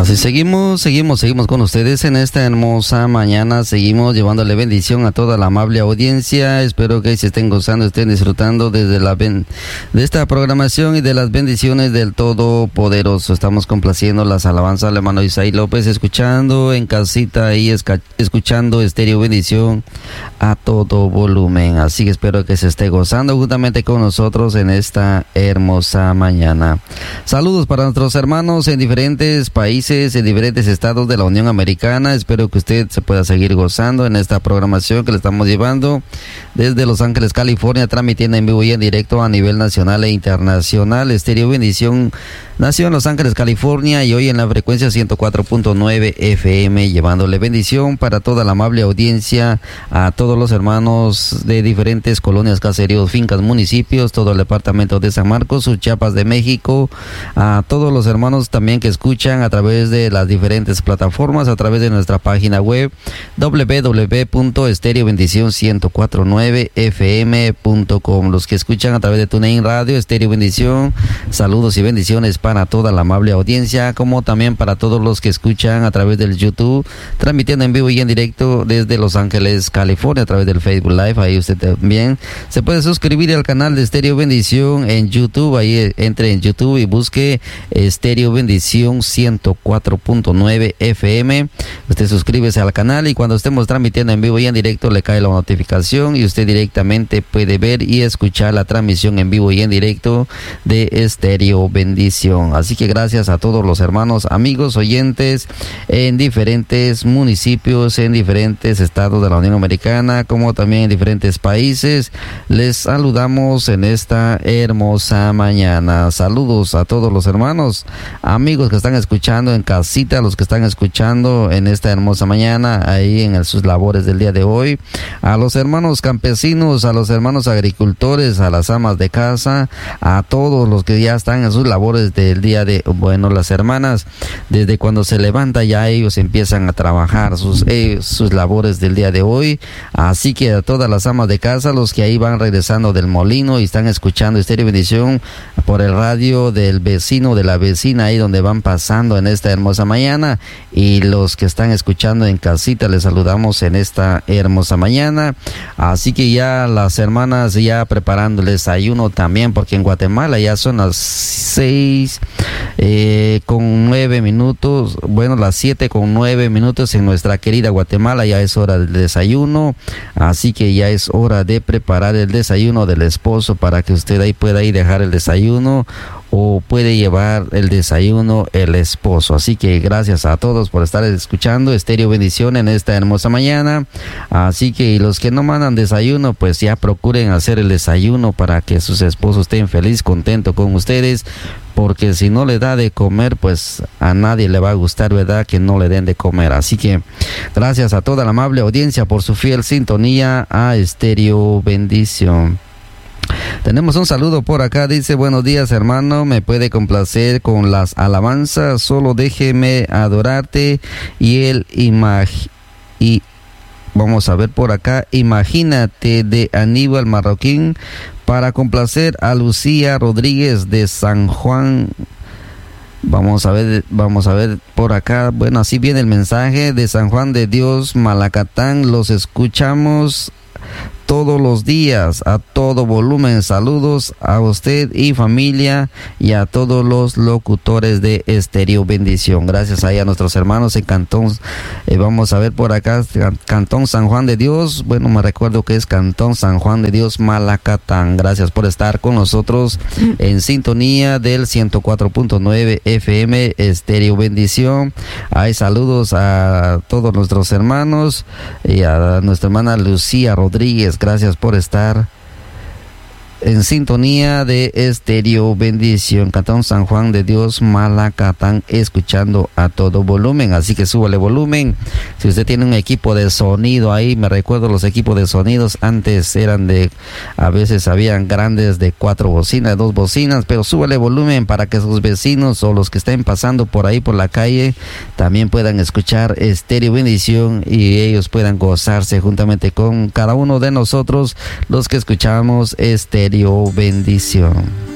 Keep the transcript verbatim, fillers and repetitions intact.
Así seguimos, seguimos, seguimos con ustedes en esta hermosa mañana. Seguimos llevándole bendición a toda la amable audiencia. Espero que se estén gozando, estén disfrutando desde la ben, de esta programación y de las bendiciones del Todopoderoso. Estamos complaciendo las alabanzas al hermano Isaí López, escuchando en casita y esca, escuchando Estéreo Bendición a todo volumen. Así que espero que se esté gozando juntamente con nosotros en esta hermosa mañana. Saludos para nuestros hermanos en diferentes países, en diferentes estados de la Unión Americana. Espero que usted se pueda seguir gozando en esta programación que le estamos llevando desde Los Ángeles, California, transmitiendo en vivo y en directo a nivel nacional e internacional. Estéreo Bendición nació en Los Ángeles, California, y hoy en la frecuencia ciento cuatro punto nueve F M, llevándole bendición para toda la amable audiencia, a todos los hermanos de diferentes colonias, caseríos, fincas, municipios, todo el departamento de San Marcos, Chiapas de México, a todos los hermanos también que escuchan a través de las diferentes plataformas, a través de nuestra página web doble u doble u doble u punto estéreo bendición ciento cuatro punto nueve F M punto com. Los que escuchan a través de TuneIn Radio, Estéreo Bendición, saludos y bendiciones para toda la amable audiencia, como también para todos los que escuchan a través del YouTube, transmitiendo en vivo y en directo desde Los Ángeles, California, a través del Facebook Live. Ahí usted también se puede suscribir al canal de Estéreo Bendición en YouTube. Ahí entre en YouTube y busque Estéreo Bendición ciento cuatro punto nueve F M. Usted suscríbese al canal y cuando estemos transmitiendo en vivo y en directo le cae la notificación y usted directamente puede ver y escuchar la transmisión en vivo y en directo de Estéreo Bendición. Así que gracias a todos los hermanos, amigos, oyentes en diferentes municipios, en diferentes estados de la Unión Americana, como también en diferentes países. Les saludamos en esta hermosa mañana. Saludos a todos los hermanos, amigos que están escuchando en casita, los que están escuchando en esta hermosa mañana, ahí en el, sus labores del día de hoy, a los hermanos campesinos, a los hermanos agricultores, a las amas de casa, a todos los que ya están en sus labores del día de, bueno, las hermanas, desde cuando se levanta ya ellos empiezan a trabajar sus, eh, sus labores del día de hoy. Así que a todas las amas de casa, los que ahí van regresando del molino y están escuchando Estéreo Bendición por el radio del vecino, de la vecina, ahí donde van pasando en esta hermosa mañana, y los que están escuchando en casita, les saludamos en esta hermosa mañana. Así que ya las hermanas ya preparando el desayuno también, porque en Guatemala ya son las seis eh, con nueve minutos, bueno, las siete con nueve minutos en nuestra querida Guatemala. Ya es hora del desayuno, así que ya es hora de preparar el desayuno del esposo para que usted ahí pueda ir dejar el desayuno, o puede llevar el desayuno el esposo. Así que gracias a todos por estar escuchando Estéreo Bendición en esta hermosa mañana. Así que los que no mandan desayuno, pues ya procuren hacer el desayuno para que sus esposos estén feliz, contento con ustedes, porque si no le da de comer, pues a nadie le va a gustar, ¿verdad?, que no le den de comer. Así que gracias a toda la amable audiencia por su fiel sintonía a Estéreo Bendición. Tenemos un saludo por acá, dice: buenos días, hermano, me puede complacer con las alabanzas, solo déjeme adorarte y el imag y vamos a ver por acá, imagínate, de Aníbal Marroquín, para complacer a Lucía Rodríguez de San Juan. Vamos a ver, vamos a ver por acá. Bueno, así viene el mensaje de San Juan de Dios, Malacatán. Los escuchamos todos los días a todo volumen. Saludos a usted y familia y a todos los locutores de Estéreo Bendición. Gracias ahí a nuestros hermanos en Cantón, eh, vamos a ver por acá, Cantón San Juan de Dios. Bueno, me recuerdo que es Cantón San Juan de Dios, Malacatán. Gracias por estar con nosotros en sintonía del ciento cuatro punto nueve F M Estéreo Bendición. Hay saludos a todos nuestros hermanos y a nuestra hermana Lucía Rodríguez. Gracias por estar en sintonía de Estéreo Bendición, Cantón San Juan de Dios, Malacatán, escuchando a todo volumen. Así que súbale volumen. Si usted tiene un equipo de sonido ahí, me recuerdo los equipos de sonidos antes eran de, a veces habían grandes de cuatro bocinas, dos bocinas, pero súbale volumen para que sus vecinos o los que estén pasando por ahí por la calle también puedan escuchar Estéreo Bendición y ellos puedan gozarse juntamente con cada uno de nosotros, los que escuchamos Estéreo Bendición.